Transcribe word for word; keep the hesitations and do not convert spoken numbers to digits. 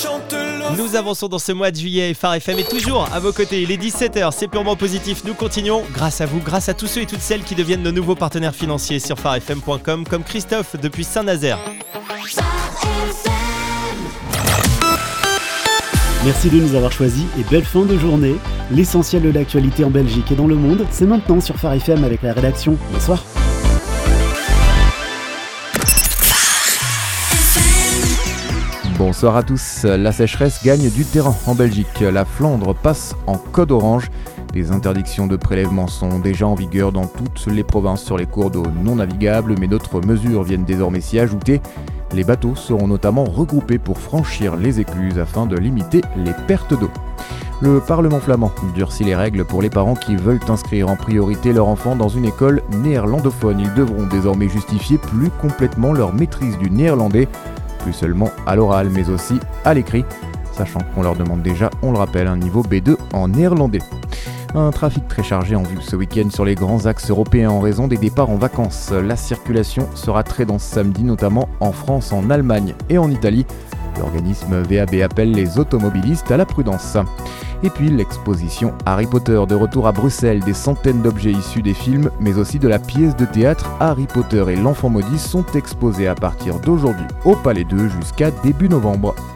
Nous avançons dans ce mois de juillet et Phare F M est toujours à vos côtés. Il est dix-sept heures, c'est purement positif. Nous continuons grâce à vous, grâce à tous ceux et toutes celles qui deviennent nos nouveaux partenaires financiers sur phare f m point com, comme Christophe depuis Saint-Nazaire. Merci de nous avoir choisis et belle fin de journée. L'essentiel de l'actualité en Belgique et dans le monde, c'est maintenant sur Phare F M avec la rédaction. Bonsoir. Bonsoir à tous. La sécheresse gagne du terrain en Belgique. La Flandre passe en code orange. Les interdictions de prélèvement sont déjà en vigueur dans toutes les provinces sur les cours d'eau non navigables, mais d'autres mesures viennent désormais s'y ajouter. Les bateaux seront notamment regroupés pour franchir les écluses afin de limiter les pertes d'eau. Le Parlement flamand durcit les règles pour les parents qui veulent inscrire en priorité leur enfant dans une école néerlandophone. Ils devront désormais justifier plus complètement leur maîtrise du néerlandais, plus seulement à l'oral mais aussi à l'écrit, sachant qu'on leur demande déjà, on le rappelle, un niveau B deux en néerlandais. Un trafic très chargé en vue ce week-end sur les grands axes européens en raison des départs en vacances. La circulation sera très dense samedi, notamment en France, en Allemagne et en Italie. L'organisme V A B appelle les automobilistes à la prudence. Et puis l'exposition Harry Potter de retour à Bruxelles. Des centaines d'objets issus des films, mais aussi de la pièce de théâtre Harry Potter et l'Enfant Maudit sont exposés à partir d'aujourd'hui au Palais deux jusqu'à début novembre.